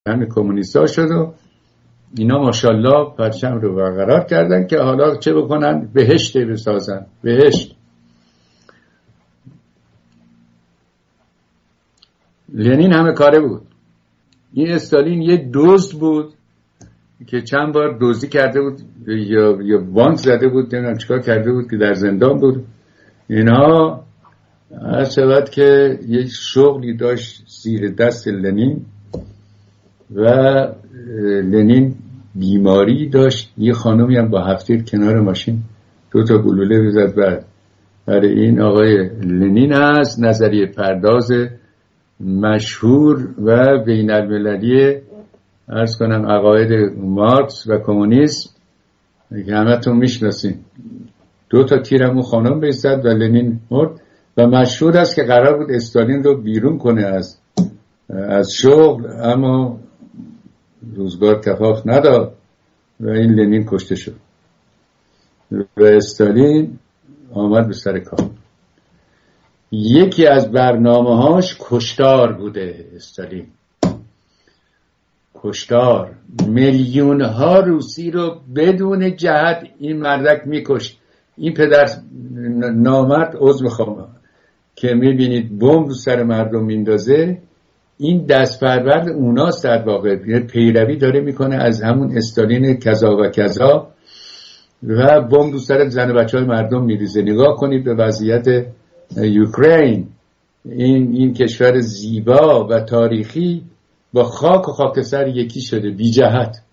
همین کمونیستا شد و اینا ماشاءالله پرچم رو برقرار کردن که حالا چه بکنن؟ بهشت بسازن. بهشت. لنین همه کاره بود. این استالین یه دزد بود که چند بار دزدی کرده بود یا بانک زده بود، نمیدونم چیکار کرده بود که در زندان بود. اینها هر شود که یک شغلی داشت زیر دست لنین و لنین بیماری داشت. یه خانومی هم با هفتیر کنار ماشین 2 تا گلوله بزد. برای این آقای لنین هست نظریه پرداز مشهور و بین المللی عرض کنم عقاید مارکس و کمونیسم که همتون میشناسین. 2 تا تیرم اون خانم بیستد و لنین مرد و مشهور است که قرار بود استالین رو بیرون کنه از شغل، اما روزگار کفاف نداد و این لنین کشته شد و استالین آمد به سر کار. یکی از برنامه‌هاش کشتار بوده. استالین کشتار، میلیون‌ها روسی رو بدون جهت این مردک میکشت. این پدر نامرد عضو میخوام که میبینید بمب رو سر مردم میندازه، این دست پرورد اوناست در واقع. پیروی داره میکنه از همون استالین کذا و کذا و بمب رو سر زن و بچه‌های مردم میریزه. نگاه کنید به وضعیت اوکراین. این کشور زیبا و تاریخی با خاک و خاکستر یکی شده بی جهت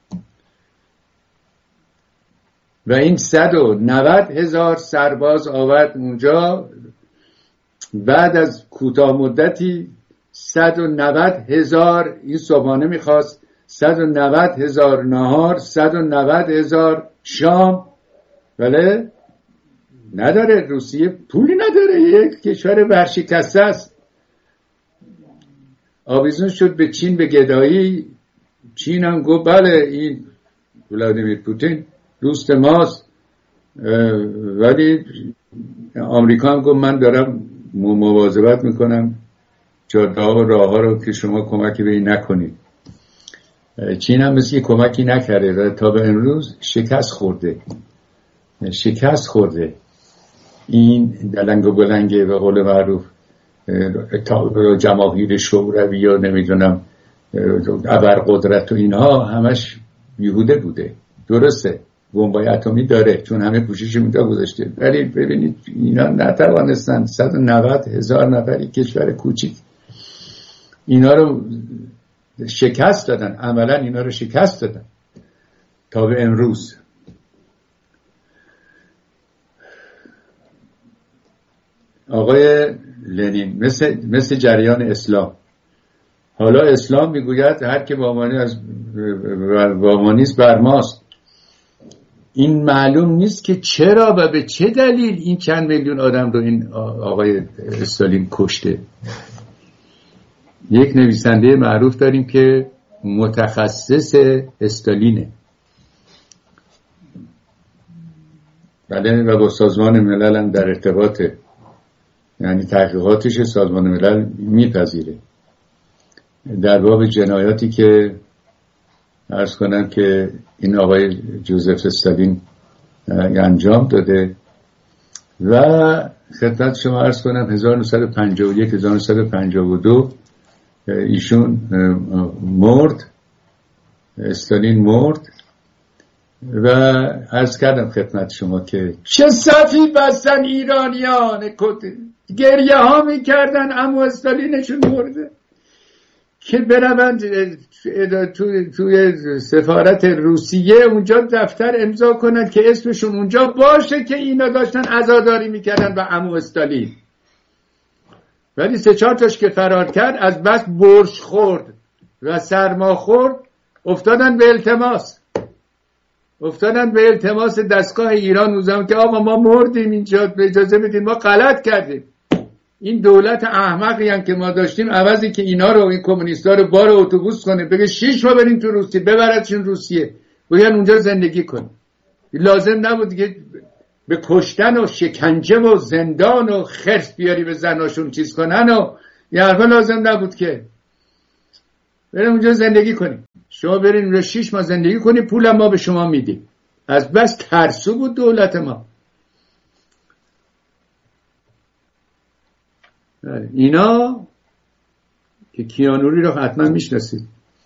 و این 190,000 سرباز آورد اونجا. بعد از کوتاه مدتی 190,000 این صبحانه میخواست، 190,000 نهار، 190,000 شام. بله نداره، روسیه پولی نداره، یک کشور ورشکسته است. آویزون شد به چین به گدایی. چین هم گفت بله این ولادیمیر پوتین دوست ماست، ولی آمریکا هم گفت من دارم مواظبت میکنم جاده‌ها و راه‌ها رو که شما کمکی به این نکنید. چین هم مثل کمکی نکرده و تا به امروز شکست خورده. این دلنگ و بلنگه به قول معروف جماهیر شوروی یا نمیدونم ابرقدرت و اینها همش بیهوده بوده. درسته بمبای اتمی داره چون همه پوشش میده گذاشته، ولی ببینید اینا نتوانستن 190,000 نفری کشور کوچیک اینا رو شکست دادن. عملا اینا رو شکست دادن تا به امروز. آقای لنین مثل جریان اسلام. حالا اسلام میگوید هر که بامانیست بر ماست. این معلوم نیست که چرا و به چه دلیل این چند میلیون آدم رو این آقای استالین کشته. یک نویسنده معروف داریم که متخصص استالینه، بله، و با سازمان ملل هم در ارتباطه، یعنی تحقیقاتش سازمان ملل میپذیره در باب جنایاتی که عرض کنم که این آقای جوزف استالین انجام داده. و خدمت شما عرض کنم 1951 1952 ایشون مرد، استالین مرد و عرض کردم خدمت شما که چه صفی بستن ایرانیان، گریه ها میکردن اما استالینشون مرده که بروند توی سفارت روسیه اونجا دفتر امضا کنند که اسمشون اونجا باشه که اینا داشتن عزاداری میکردن به عمو استالین. ولی 3-4 تاش که فرار کرد از بس برش خورد و سرما خورد افتادن به التماس دستگاه ایران روزم که آقا ما مردیم اینجا اجازه بدید، ما غلط کردیم. این دولت احمقی هم که ما داشتیم عوضی که اینا رو این کمونیستا رو بار اتوبوس کنه بگه 6 ما بریم تو روسیه ببردشون روسیه باید اونجا زندگی کنیم، لازم نبود که به کشتن و شکنجه و زندان و خرس بیاری به زناشون چیز کنن و یه حرفا لازم نبود که. بریم اونجا زندگی کنیم. شما برین اونجا 6 ماه زندگی کنیم، پولم ما به شما میدیم. از بس ترسو بود دولت ما. اینا که کیانوری رو حتما میشناسید،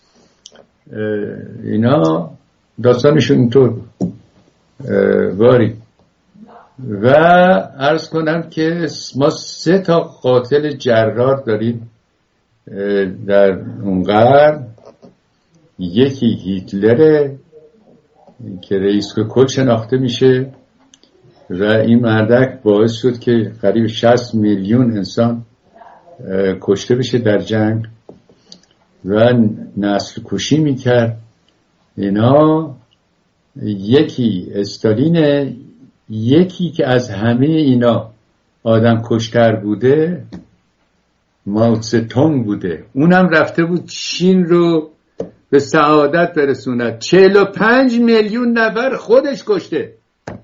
اینا داستانشون اینطور بود. باری و عرض کنم که ما 3 تا قاتل جرار داریم در اون قرن. یکی هیتلره که رئیس کل شناخته میشه و این مردک باعث شد که قریب 60 میلیون انسان کشته بشه در جنگ و نسل کشی میکرد. اینا یکی استالینه، یکی که از همه اینا آدم کشتر بوده ماو تسه تونگ بوده. اونم رفته بود چین رو به سعادت برسوند. 45 میلیون نفر خودش کشته.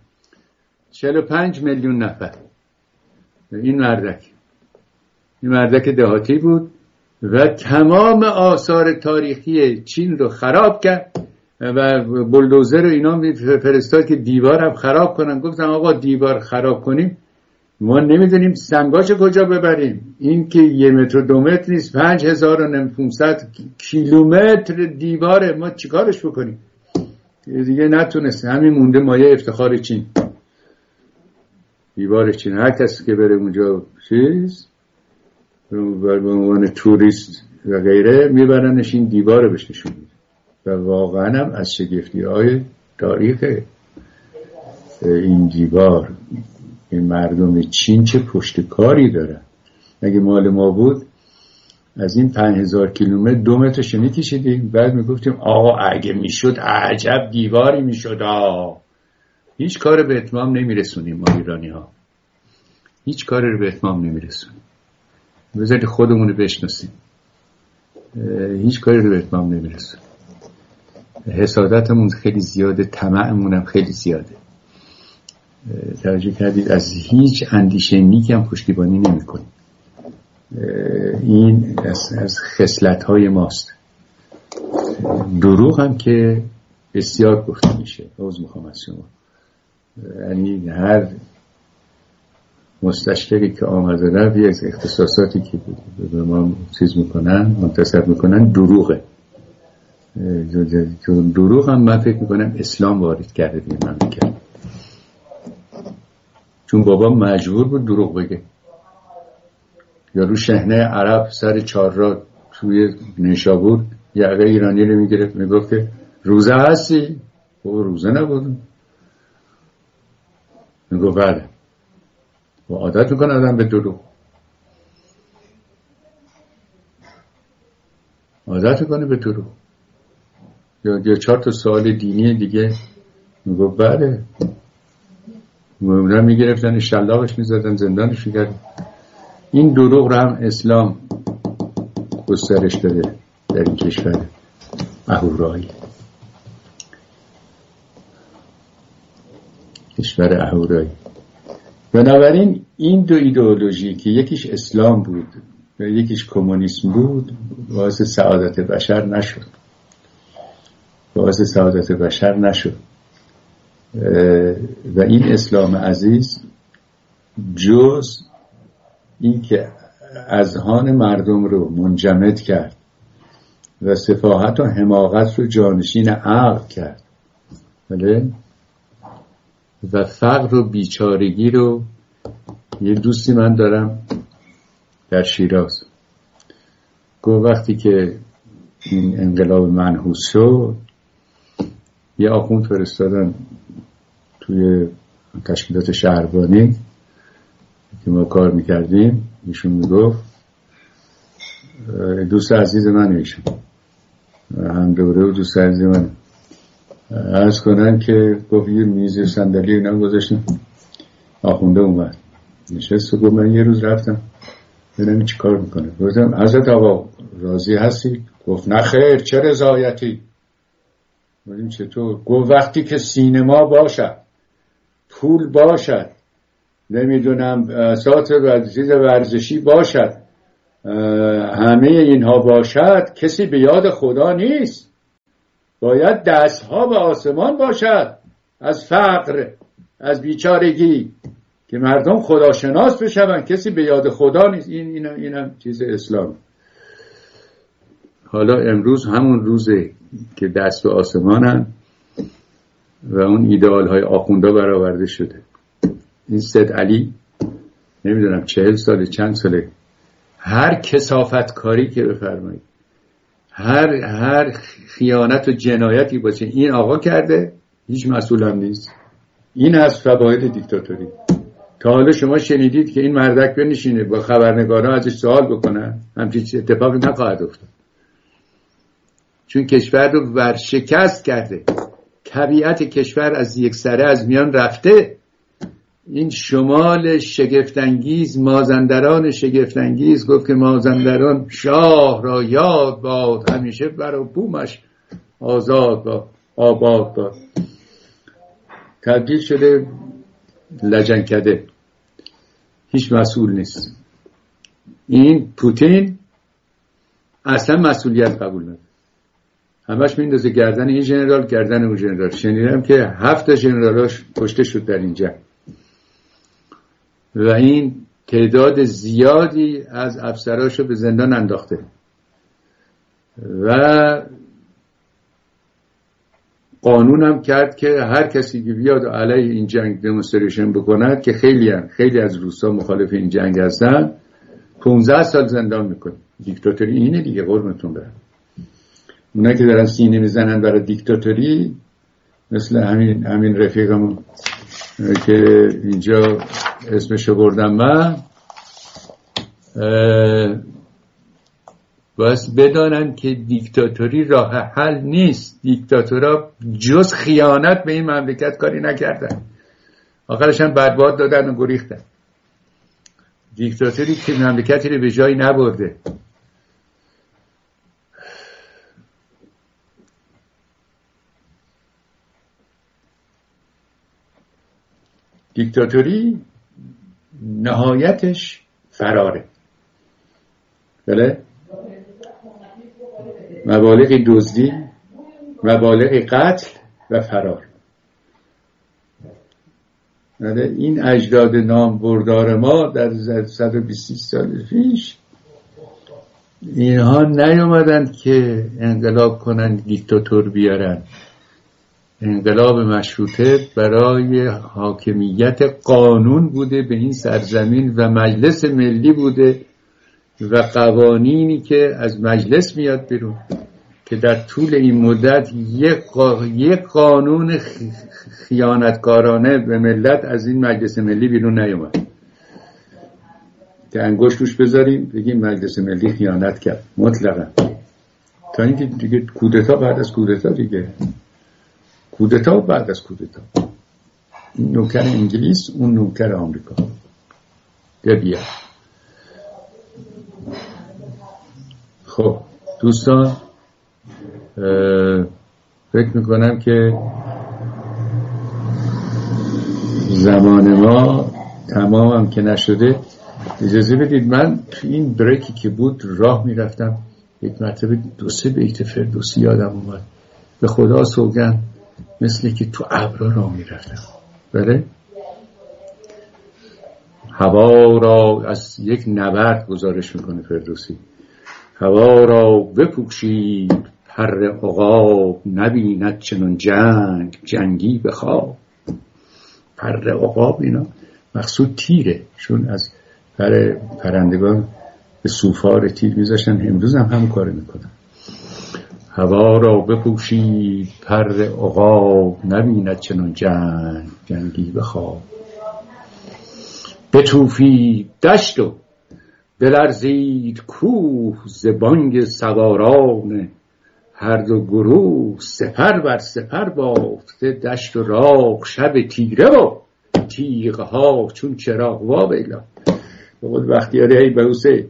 45 میلیون نفر. این مردک دهاتی بود و تمام آثار تاریخی چین رو خراب کرد و بلدوزر رو اینا فرستاد که دیوار هم خراب کنن. گفتن آقا دیوار خراب کنیم ما نمیدونیم سنگاشو کجا ببریم. این که 1 متر و 2 متر نیست، 5500 کیلومتر دیواره، ما چیکارش بکنیم؟ دیگه نتونست. همین مونده مایه افتخار چین، دیوار چین. هر کسی که بره اونجا به عنوان توریست و غیره میبرنش این دیوار بهش نشون میده. و واقعا هم از شگفتی‌های تاریخ این دیوار، این مردم چین چه پشتکاری دارن. اگه مال ما بود از این 5000 کیلومتر 2 مترش میکشیدیم، بعد میگفتیم آقا اگه میشد عجب دیواری میشد. هیچ کار به اتمام نمیرسونیم ما ایرانی ها، هیچ کاری رو به اتمام نمیرسونیم. بذارید خودمون رو بشناسیم، هیچ کاری رو به اتمام نمیرسونیم. حسادتمون خیلی زیاده، طمعمون هم خیلی زیاده. توجه کردید از هیچ اندیشه نیکی هم پشتیبانی نمی کنیم. این از خصلت‌های ماست. دروغ هم که بسیار گفته میشه. عذر میخوام از شما. یعنی هر مستشرقی که آمده رفت یک از اختصاصاتی که به ما چیز میکنن، منتسب میکنن، دروغه. دروغ هم من فکر میکنم اسلام وارد کرده به این مملکت. چون بابا مجبور بود دروغ بگه. یا رو شحنه عرب سر 4 راه توی نیشابور یقه ایرانی رو میگرفت میگفت که روزه هستی؟ بابا روزه نبودم. میگفت بله. و عادت میکنه آدم به دروغ، عادت میکنه به دروغ. یا 4 تا سوال دینی دیگه میگفت بله. مؤمنان میگرفتن شلاقش میزدن زندانش میکردن. این دروغ رو هم اسلام گسترش داده در این کشور اهورایی، کشور اهورایی. بنابراین این 2 ایدئولوژی که یکیش اسلام بود و یکیش کمونیسم بود باعث سعادت بشر نشد، باعث سعادت بشر نشد. و این اسلام عزیز جز این که اذهان مردم رو منجمد کرد و سفاهت و حماقت رو جانشین عقل کرد، بله، و فقر و بیچارگی رو. یه دوستی من دارم در شیراز گفت وقتی که این انقلاب منحوس شد یه آخوند فرستادن توی تشکیلات شهربانی که ما کار میکردیم. ایشون میگفت، دوست عزیز من ایشون هم دوره و دوست عزیز من، عرض کنن که گفت یه میز صندلی اینا گذاشتیم، آخونده اومد نشست و گفت من یه روز رفتم ببینم چی کار میکنه. گفتم حضرت آقا راضی هستی؟ گفت نه خیر، چه رضایتی. گفتیم چطور؟ گفت وقتی که سینما باشد، پول باشد، نمیدونم اسات و چیز ورزشی باشد، همه اینها باشد کسی به یاد خدا نیست. باید دستها به آسمان باشد از فقر، از بیچارگی، که مردم خداشناس بشوند. کسی به یاد خدا نیست. اینم چیز اسلام. حالا امروز همون روزه که دست به آسمانن و اون ایدئال های آخونده برآورده شده. این سید علی نمیدونم 40 ساله چند ساله، هر کثافت کاری که بفرمایید، هر خیانت و جنایتی باشه این آقا کرده، هیچ مسئول هم نیست. این از فواید دیکتاتوری. تا حالا شما شنیدید که این مردک بنشینه با خبرنگارا ازش سوال بکنن؟ همچین اتفاقی نخواهد افتاد، چون کشور رو ورشکست کرده. طبیعت کشور از یک سره از میان رفته. این شمال شگفت‌انگیز، مازندران شگفت‌انگیز، گفت که مازندران شاه را یاد باد، همیشه بر بومش آزاد باد، آباد باد. تبدیل شده لجنکده، هیچ مسئول نیست. این پوتین اصلا مسئولیت قبول نداره، همش میندازه گردن این ژنرال، گردن اون ژنرال. شنیدم که 7 ژنرالاش کشته شد در این جنگ و این تعداد زیادی از افسراشو به زندان انداخته و قانون هم کرد که هر کسی که بیاد علیه این جنگ دمونستریشن بکند، که خیلی از روسا مخالف این جنگ هستن، 15 سال زندان میکنه. دیکتاتوری اینه دیگه، قربونتون برم. اونا که دارن سینه میزنن برای دیکتاتوری، مثل همین رفیقمون که اینجا اسمشو بردم من، باید بدانن که دیکتاتوری راه حل نیست. دیکتاتورها جز خیانت به این مملکت کاری نکردن، آخرش هم بدباد دادن و گریختن. دیکتاتوری که مملکتی رو به جایی نبرده. دیکتاتوری نهایتش فراره، بله؟ مبالغ دزدی، مبالغ قتل و فرار. این اجداد نام بردار ما در 120 سال پیش اینها نیومدن که انقلاب کنن دیکتاتور بیارن. انقلاب مشروطه برای حاکمیت قانون بوده به این سرزمین و مجلس ملی بوده و قوانینی که از مجلس میاد بیرون، که در طول این مدت یک قانون خیانتکارانه به ملت از این مجلس ملی بیرون نیومد که انگشت روش بذاریم بگیم مجلس ملی خیانت کرد مطلقا. تا اینکه دیگه کودتا بعد از کودتا، دیگه کودتا بعد از کودتا، این نوکر انگلیس اون نوکر آمریکا بیا. خب دوستان، فکر میکنم که زمان ما تمام هم که نشده. اجازه بدید من تو این بریکی که بود راه میرفتم، یک مرتبه 2-3 بیت فردوسی یادم اومد. به خدا سوگند مثل که تو ابرا راه میرفتم. بله، هوا را از یک نبرد گزارش میکنه فردوسی. هوا را بپوشید پر عقاب، نبیند چنون جنگی بخواب. پر عقاب اینا مقصود تیره، چون از پرندگان به سوفار تیر میذاشتن، امروز هم کار میکنن. هوا را بپوشید پر عقاب، نبیند چنون جنگی بخواب. بتوفید دشت و بلرزید کوه، ز بانگ سواران هر دو گروه. سپر بر سپر بافته دشت و راغ، شب تیره و تیغها چون چراغ. وابیلا بقول بختیاری ای بهوسه،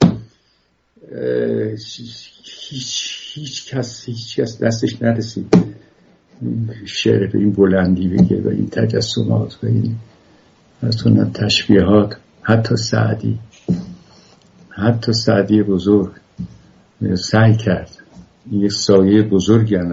هیچ کس دستش نرسید شعر به این بلندی بگه و این تجسمات و این تشبیهات. حتی سعدی حتی سعدی بزرگ سعی کرد یه سایه بزرگی هم